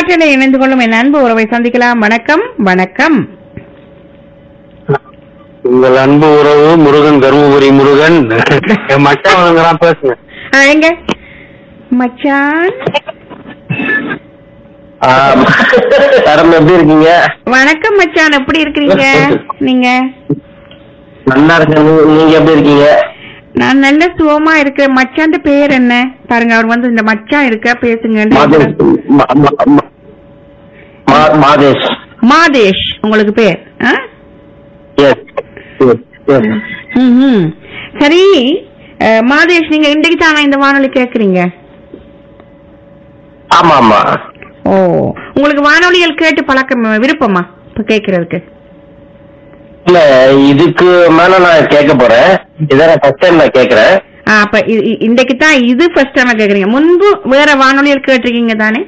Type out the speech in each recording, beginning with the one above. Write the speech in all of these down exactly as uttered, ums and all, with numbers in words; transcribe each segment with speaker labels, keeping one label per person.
Speaker 1: காற்றில் இணைந்து கொள்ளும் என் அன்பு உறவை சந்திக்கலாம். வணக்கம் வணக்கம்.
Speaker 2: உங்கள் அன்பு உறவு முருகன், தருமபுரி முருகன். என் மச்சான் வழங்குறான், பேசுங்க.
Speaker 1: ஆ, எங்க மச்சான்?
Speaker 2: தரம் எப்படி இருக்கீங்க?
Speaker 1: வணக்கம் மச்சான், எப்படி இருக்கிறீங்க நீங்க?
Speaker 2: நல்லா இருக்கேன். நீங்க எப்படி இருக்கீங்க?
Speaker 1: நான் நல்ல சுகமா இருக்கிறேன். மச்சான் பேர் என்ன பாருங்க, அவர் வந்து இந்த மச்சான் இருக்க பேசுங்க.
Speaker 2: மாதேஷ். மா- மா- மா- மா- மாதேஷ்.
Speaker 1: மாதேஷ் உங்களுக்கு பேர்? ஆ?
Speaker 2: Yes, yes, yes.
Speaker 1: ம்ஹும். சரி, அஹ், மாதேஷ், நீங்க இன்றைக்கு தானே இந்த வானொலி கேக்குறீங்க?
Speaker 2: ஆமா ஆமா.
Speaker 1: ஓ, உங்களுக்கு வானொலிகள் கேட்டு பழக்கம் விருப்பமா இப்ப கேக்குறதுக்கு?
Speaker 2: இல்ல, இதுக்கு மேல நான் கேட்க போறேன். இதான் ஃபர்ஸ்ட் டைம் நான் கேக்குறேன்.
Speaker 1: ஆ, அப்ப இ- இ- இன்றைக்கு தான் இது ஃபர்ஸ்ட் டைம் கேக்குறீங்க. முன்பு வேற வானொலிகள் கேட்டிருக்கீங்க தானே?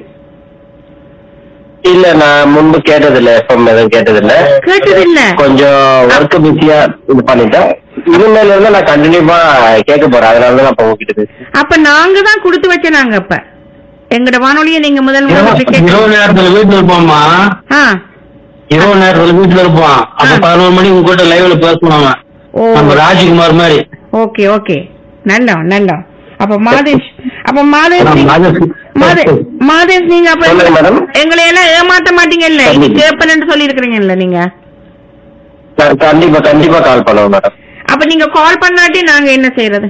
Speaker 2: இல்ல, நான் முன்பு கேட்டதில்ல, எஃப்எம் எதுவும் கேட்டதில்ல.
Speaker 1: கேட்டதில்ல?
Speaker 2: கொஞ்சம் ஒர்க் பிஸியா இது பண்ணிட்டேன். இனிமேல இருந்து நான் கண்டினியூவா கேட்க போறேன். அதனாலதான் நான் இப்ப உங்ககிட்ட பேசுறேன்.
Speaker 1: அப்ப நாங்க தான் கொடுத்து வச்ச நாங்க அப்ப எங்கட வானொலியை நீங்க முதல் முதல்ல
Speaker 2: இரவு
Speaker 1: கேட்க-
Speaker 2: நேரத்துல வீட்டுல இருப்போம்மா.
Speaker 1: ஆ,
Speaker 2: இரவு நேரத்துல வீட்டுல இருப்போம். அப்ப
Speaker 1: ஆ.
Speaker 2: பதினோரு மணிக்கு உங்க கூட லைவ்ல பேசுவாங்க.
Speaker 1: ஓ,
Speaker 2: நம்ம ராஜ்குமார் மாதிரி.
Speaker 1: ஓகே ஓகே, நல்லா நல்லா. அப்ப மாதேஷ், அப்ப மாதேஷ் நீங்க- மாதே- மாதேஷ் நீங்க அப்ப
Speaker 2: சொல்லுங்க மேடம்.
Speaker 1: எங்களை எல்லாம் ஏமாத்த மாட்டீங்கல்ல? இது
Speaker 2: கண்டிப்பா.
Speaker 1: கேப்பன்னு சொல்லி இருக்கிறீங்கல்ல நீங்க?
Speaker 2: க- கண்டிப்பா கண்டிப்பா கால் பண்ணுவோம் மேடம்.
Speaker 1: அப்ப நீங்க கால் பண்ணாட்டி நாங்க என்ன செய்யறது?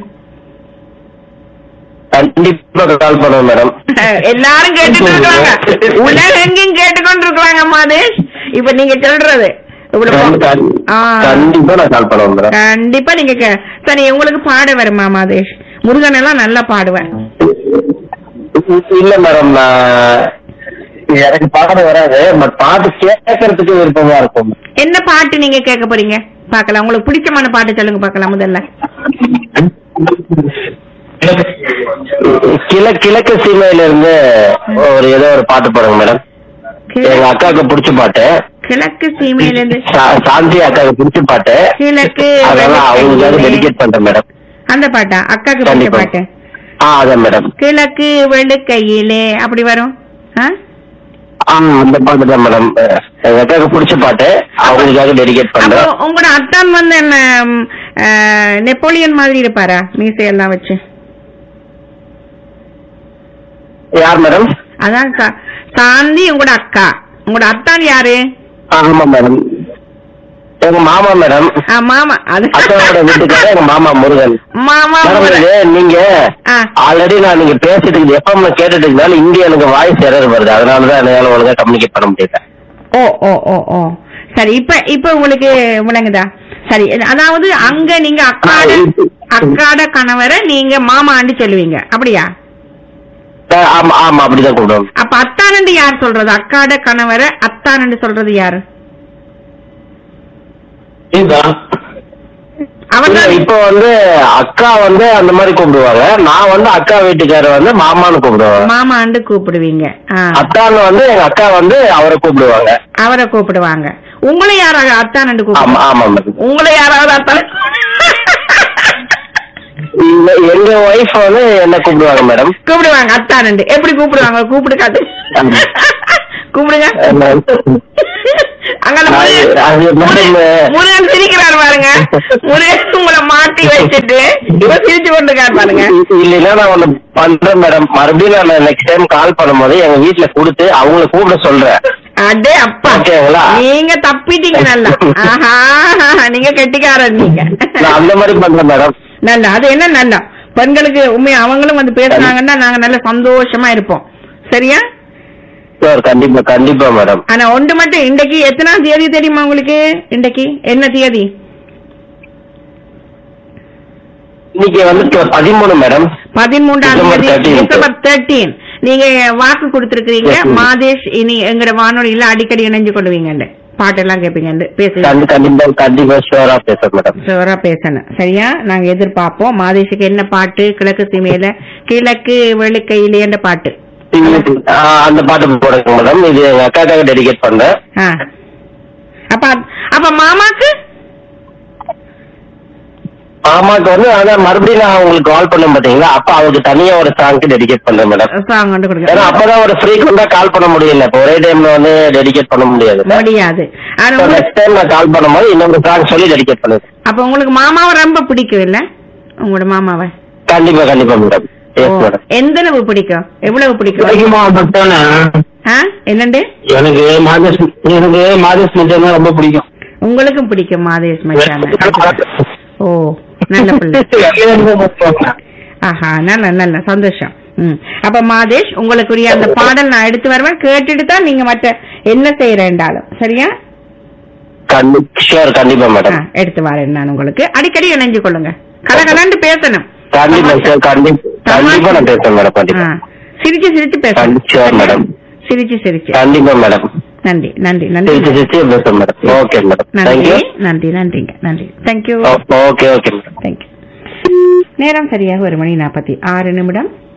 Speaker 2: கண்டிப்பா கால் பண்ணுவோம் மேடம்.
Speaker 1: எல்லாரும் கேட்டுட்டு இருக்காங்க, உலகெங்கும் கேட்டுக்கொண்டு இருக்காங்க மாதேஷ். இப்ப நீங்க சொல்றது இவ்வளவு-
Speaker 2: கண்டி-
Speaker 1: ஆ,
Speaker 2: கண்டிப்பா நான் கால் பண்ணுவோம் மேடம்.
Speaker 1: கண்டிப்பா நீங்க கே- சரி, உங்களுக்கு பாட வருமா மாதேஷ்? முருகன் எல்லாம் நல்லா பாடுவேன்.
Speaker 2: இல்ல மேடம், நான் எனக்கு பாட வராது. பட் பாட்டு கேட்கறதுக்கு விருப்பமா இருக்கும்.
Speaker 1: என்ன பாட்டு நீங்க கேட்க போறீங்க பாக்கலாம்? உங்களுக்கு பிடிச்சமான பாட்டு சொல்லுங்க பாக்கலாம் முதல்ல.
Speaker 2: கிழ கிழக்கு சீமையில இருந்து ஒரு ஏதோ ஒரு பாட்டு போடுங்க மேடம். எங்க அக்காவுக்கு பிடிச்ச பாட்டு.
Speaker 1: கிழக்கு சீமையில இருந்து
Speaker 2: சா- சாந்தி அக்காவுக்கு பிடிச்ச பாட்டு.
Speaker 1: கிழக்கு
Speaker 2: அதெல்லாம் அவங்களுக்காக டெடிகேட் பண்றேன் மேடம்.
Speaker 1: அந்த பாட்டா? அக்காக்கு பிடிச்ச
Speaker 2: கண்டிப்பா.
Speaker 1: பாட்டு
Speaker 2: ஆ, அதான் மேடம்.
Speaker 1: கிழக்கு வெளுக்கையிலே அப்படி வரும். ஆ?
Speaker 2: ஆ, அந்த பாட்டு தான் மேடம். எங்க அக்காவுக்கு பிடிச்ச பாட்டு, அவங்களுக்காக டெடிகேட்
Speaker 1: அப்போ
Speaker 2: பண்றேன்.
Speaker 1: உங்களோட அத்தான் வந்து என்ன ம், ஆ, நெப்போலியன் மாதிரி இருப்பாரா மீசையெல்லாம் வச்சு?
Speaker 2: யார் மேடம்?
Speaker 1: அதான் சா- சாந்தி உங்களோட அக்கா. உங்களோட அத்தான் யாரு?
Speaker 2: ஆமா மேடம், எங்க மாமா மேடம்.
Speaker 1: ஆ, மாமா. அது
Speaker 2: அக்காவோட வீட்டுக்கார எங்க மாமா முருகன்.
Speaker 1: மாமா
Speaker 2: மேடம்,
Speaker 1: முருகன்.
Speaker 2: இது நீங்க
Speaker 1: ஆ.
Speaker 2: ஆல்ரெடி நான் நீங்க பேசிட்டு எஃப்எம் கேட்டுட்டு இருந்தாலும் இங்க எனக்கு வாய்ஸ் எரர் வருது. அதனாலதான் என்னால ஒழுங்கா கம்யூனிகேட் பண்ண முடியல.
Speaker 1: ஓ ஓ ஓ ஓ சரி, இப்ப இப்ப உங்களுக்கு விளங்குதா? சரி, அதாவது அங்க நீங்க அக்காட அக்காட கணவரை நீங்க மாமான்னு சொல்லுவீங்க, அப்படியா?
Speaker 2: ஆ, ஆமா ஆமா, அப்படிதான் கூப்பிடுவோம்.
Speaker 1: அப்ப அத்தானண்டு யார் சொல்றது? அக்காட கணவரை அத்தானண்டு சொல்றது யாரு? அவர்
Speaker 2: இல்ல,
Speaker 1: தான்.
Speaker 2: இப்போ வந்து அக்கா வந்து அந்த மாதிரி கூப்பிடுவாங்க. நான் வந்து அக்கா வீட்டுக்காரர் வந்து மாமான்னு கூப்பிடுவாங்க.
Speaker 1: மாமாண்டு கூப்பிடுவீங்க. ஆ,
Speaker 2: அத்தான்னு வந்து எங்க அக்கா வந்து அவரை கூப்பிடுவாங்க.
Speaker 1: அவரை கூப்பிடுவாங்க. உங்களை யாராவது அத்தானண்டு
Speaker 2: ஆமா
Speaker 1: கூப்பிடுவாங்க?
Speaker 2: ஆமா மேடம்.
Speaker 1: உங்களை யாராவது அத்தான
Speaker 2: இல்ல, எங்க ஒய்ஃப் வந்து என்ன கூப்பிடுவாங்க மேடம்.
Speaker 1: கூப்பிடுவாங்க அத்தானண்டு. எப்படி கூப்பிடுவாங்க? கூப்பிடு காட்டு. கூப்பிடுங்க. அங்க அந்த முருகன்
Speaker 2: அது
Speaker 1: முருகன்
Speaker 2: மேடம்,
Speaker 1: முருகன் சிரிக்கிறாரு பாருங்க. முருகன் உங்களை மாட்டி வச்சுட்டு இப்ப சிரிச்சு கொண்டு இருக்காரு பாருங்க.
Speaker 2: இல்லைன்னா நான் ஒண்ணு பண்றேன் மேடம். மறுபடியும் நான் நெக்ஸ்ட் டைம் கால் பண்ணும்போது எங்க வீட்டுல கொடுத்து அவங்கள கூப்பிட சொல்றேன்.
Speaker 1: அடே அப்பா,
Speaker 2: ஓகேங்களா?
Speaker 1: நீங்க தப்பிட்டீங்க நல்லா. ஆஹா, நீங்க கெட்டிக்காரர் நீங்க.
Speaker 2: நான் அந்த மாதிரி பண்றேன் மேடம்.
Speaker 1: நல்லா, அது என்ன நல்லா பெண்களுக்கு உண்மையா அவங்களும் வந்து பேசுனாங்கன்னா நாங்க நல்ல சந்தோஷமா இருப்போம். சரியா?
Speaker 2: சார், கண்டிப்பா கண்டிப்பா மேடம்.
Speaker 1: ஆனா ஒன்று மட்டும், இன்றைக்கு எத்தனாம் தேதி தெரியுமா உங்களுக்கு? இன்றைக்கு என்ன தேதி?
Speaker 2: இன்னைக்கு வந்து பதிமூணு மேடம்.
Speaker 1: பதிமூன்றாம்
Speaker 2: டிசம்பர்
Speaker 1: தேதி,
Speaker 2: thirteenth.
Speaker 1: December thirteen. நீங்க வாக்கு கொடுத்திருக்கிறீங்க.
Speaker 2: Yes, ma'am.
Speaker 1: மாதேஷ் இனி எங்கட வானொலியில அடிக்கடி இணைஞ்சு கொள்வீங்க, பாட்டெல்லாம் கேட்பீங்க, பேசுவீங்க.
Speaker 2: கண்டி- கண்டிப்பா கண்டிப்பா ஷுவரா பேசுறேன் மேடம்.
Speaker 1: சோரா பேசணும். சரியா? நாங்க எதிர்பார்ப்போம். மாதேஷுக்கு என்ன பாட்டு? கிழக்கு சீமையில கிழக்கு வெளுக்கையிலே என்ற பாட்டு.
Speaker 2: ஆ, அந்த பாட்டு போடுங்க மேடம். இது எங்க அக்காக்காக டெடிகேட் பண்றேன்.
Speaker 1: ஆ. அப்ப அப்ப மாமாக்கு
Speaker 2: மாமாக்கு வந்து அதான் மறுபடியும் நான் உங்களுக்கு கால் பண்ணேன் பாத்தீங்களா, அப்ப அவருக்கு தனியா ஒரு சாங்க்கு டெடிகேட் பண்றேன் மேடம்.
Speaker 1: சாங் கொண்டு கொடுங்க.
Speaker 2: ஏன்னா அப்பதான் ஒரு ஃப்ரீக்வெண்டா கால் பண்ண முடியல, இப்ப ஒரே டைம்ல வந்து டெடிகேட் பண்ண முடியாது
Speaker 1: முடியாது. ஆனா உங்களுக்கு-
Speaker 2: நெக்ஸ்ட் டைம் நான் கால் பண்ணும்போது இன்னொரு சாங் சொல்லி டெடிகேட் பண்ணுவேன்.
Speaker 1: அப்ப உங்களுக்கு மாமாவை ரொம்ப பிடிக்கும் இல்ல? உங்களோட மாமாவை
Speaker 2: கண்டிப்பா கண்டிப்பா மேடம். எஸ்
Speaker 1: ஓ,
Speaker 2: மேடம்.
Speaker 1: எந்த அளவு பிடிக்கும்? எவ்வளவு பிடிக்கும்? ஆ, என்னண்டு?
Speaker 2: எனக்கு மாதேஷ் எனக்கு மாதேஷ் மச்சான் ரொம்ப பிடிக்கும்.
Speaker 1: உங்களுக்கும் பிடிக்கும் மாதேஷ் மச்சான்? ஓ, நல்ல பிள்ளை. ஆஹா, நல்ல நல்ல சந்தோஷம். ம், அப்ப மாதேஷ் உங்களுக்குரிய அந்த பாடல் நான் எடுத்து வருவேன், கேட்டுட்டு தான் நீங்க மற்ற என்ன செய்யறேன்டாலும் சரியா?
Speaker 2: ஷூர், கண்டிப்பா
Speaker 1: ஆ,
Speaker 2: மேடம்.
Speaker 1: எடுத்து வரேன் நான் உங்களுக்கு. அடிக்கடி இணைஞ்சு கொள்ளுங்க, கலகலன்னு பேசணும்.
Speaker 2: கண்டிப்பா சார், கண்டிப்பா கண்டிப்பா நான் பேசுறேன் மேடம்.
Speaker 1: ஆ,
Speaker 2: கண்டிப்பா
Speaker 1: சிரிச்சு சிரிச்சு பேசணும்.
Speaker 2: Sure madam.
Speaker 1: சிரிச்சு சிரிச்சு.
Speaker 2: கண்டிப்பா மேடம்.
Speaker 1: நன்றி நன்றி நன்றி
Speaker 2: சிரிச்சு சிரிச்சு பேசுறேன் மேடம். ஓகே மேடம்,
Speaker 1: நன்றி
Speaker 2: தேங்க்யூ.
Speaker 1: நன்றி நன்றிங்க நன்றி. Thank you
Speaker 2: okay okay madam.
Speaker 1: Thank you. நேரம் சரியாக ஒரு மணி நாற்பத்தி ஆறு நிமிடம்.